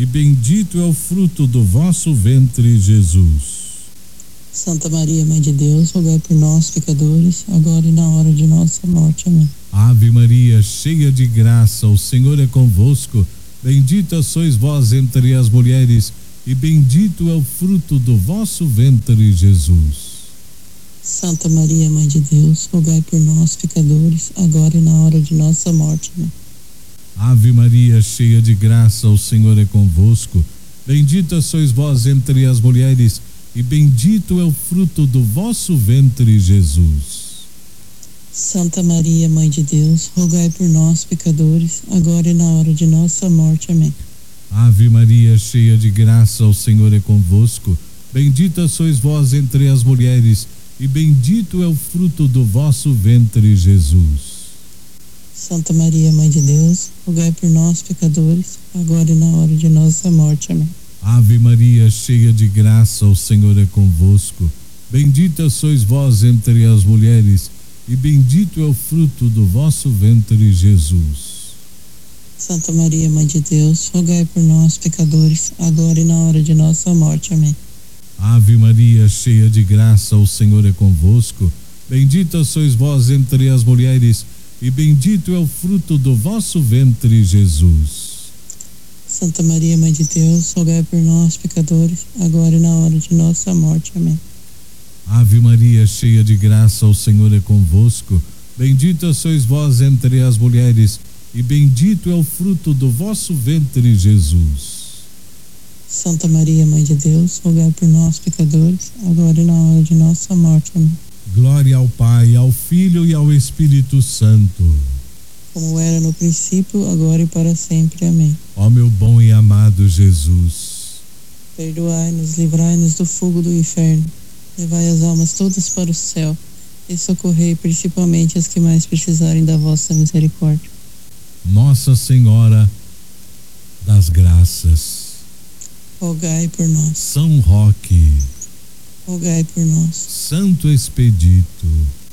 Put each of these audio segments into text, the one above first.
e bendito é o fruto do vosso ventre, Jesus. Santa Maria, Mãe de Deus, rogai por nós, pecadores, agora e na hora de nossa morte. Amém. Ave Maria, cheia de graça, o Senhor é convosco. Bendita sois vós entre as mulheres, e bendito é o fruto do vosso ventre, Jesus. Santa Maria, Mãe de Deus, rogai por nós, pecadores, agora e na hora de nossa morte. Amém. Ave Maria, cheia de graça, o Senhor é convosco. Bendita sois vós entre as mulheres, e bendito é o fruto do vosso ventre, Jesus. Santa Maria, Mãe de Deus, rogai por nós, pecadores, agora e na hora de nossa morte. Amém. Ave Maria, cheia de graça, o Senhor é convosco. Bendita sois vós entre as mulheres, e bendito é o fruto do vosso ventre, Jesus. Santa Maria, Mãe de Deus, rogai por nós, pecadores, agora e na hora de nossa morte. Amém. Ave Maria, cheia de graça, o Senhor é convosco. Bendita sois vós entre as mulheres, e bendito é o fruto do vosso ventre, Jesus. Santa Maria, Mãe de Deus, rogai por nós, pecadores, agora e na hora de nossa morte. Amém. Ave Maria, cheia de graça, o Senhor é convosco. Bendita sois vós entre as mulheres, e bendito é o fruto do vosso ventre, Jesus. Santa Maria, Mãe de Deus, rogai por nós, pecadores, agora e na hora de nossa morte. Amém. Ave Maria, cheia de graça, o Senhor é convosco. Bendita sois vós entre as mulheres, e bendito é o fruto do vosso ventre, Jesus. Santa Maria, Mãe de Deus, rogai por nós, pecadores, agora e na hora de nossa morte. Amém. Glória ao Pai, ao Filho e ao Espírito Santo, como era no princípio, agora e para sempre. Amém. Ó meu bom e amado Jesus, perdoai-nos, livrai-nos do fogo do inferno, levai as almas todas para o céu e socorrei principalmente as que mais precisarem da vossa misericórdia. Nossa Senhora das Graças, rogai por nós. São Roque, rogai por nós. Santo Expedito,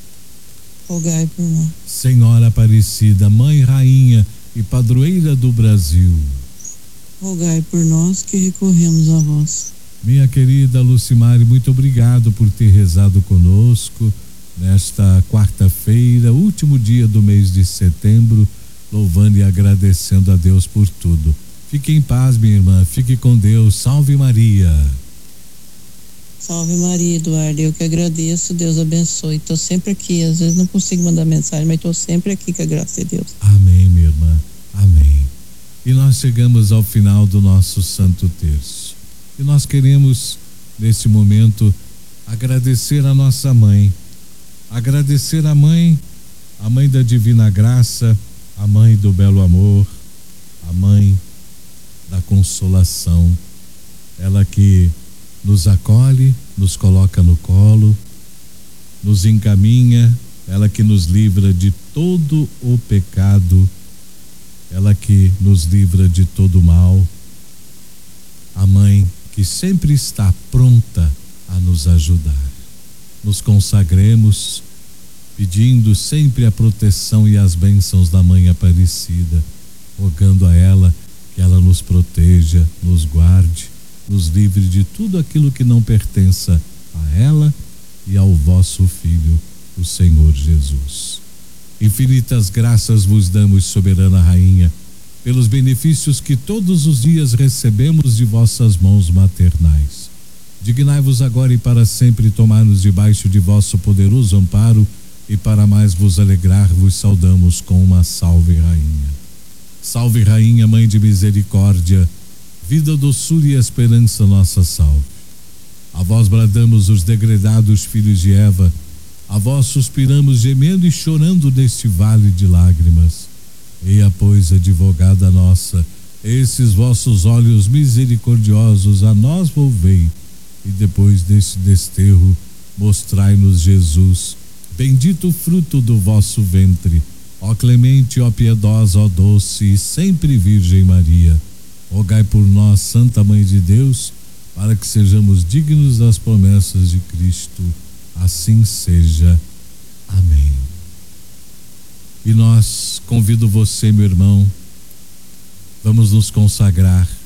rogai por nós. Senhora Aparecida, Mãe, Rainha e Padroeira do Brasil, rogai por nós que recorremos a vós. Minha querida Lucimari, muito obrigado por ter rezado conosco nesta quarta-feira, último dia do mês de setembro, louvando e agradecendo a Deus por tudo. Fique em paz, minha irmã, fique com Deus. Salve Maria. Salve Maria, Eduardo, eu que agradeço, Deus abençoe. Estou sempre aqui, às vezes não consigo mandar mensagem, mas estou sempre aqui com a graça de Deus. Amém, minha irmã, amém. E nós chegamos ao final do nosso Santo Terço. E nós queremos, nesse momento, agradecer a nossa mãe, agradecer a mãe da Divina Graça, a mãe do Belo Amor, a mãe da Consolação, ela que nos acolhe, nos coloca no colo, nos encaminha, ela que nos livra de todo o pecado, ela que nos livra de todo o mal, a mãe que sempre está pronta a nos ajudar. Nos consagremos, pedindo sempre a proteção e as bênçãos da Mãe Aparecida, rogando a ela que ela nos proteja, nos guarde, nos livre de tudo aquilo que não pertença a ela e ao vosso Filho, o Senhor Jesus. Infinitas graças vos damos, soberana Rainha, pelos benefícios que todos os dias recebemos de vossas mãos maternais. Dignai-vos agora e para sempre tomar-nos debaixo de vosso poderoso amparo, e para mais vos alegrar, vos saudamos com uma salve Rainha. Salve Rainha, Mãe de Misericórdia, vida, doçura e esperança, nossa salve. A vós bradamos os degredados filhos de Eva, a vós suspiramos gemendo e chorando neste vale de lágrimas. Eia, pois, advogada nossa, esses vossos olhos misericordiosos a nós volvei, e depois deste desterro mostrai-nos Jesus, bendito fruto do vosso ventre. Ó clemente, ó piedosa, ó doce e sempre Virgem Maria, rogai por nós, Santa Mãe de Deus, para que sejamos dignos das promessas de Cristo. Assim seja. Amém. E nós, convido você, meu irmão, vamos nos consagrar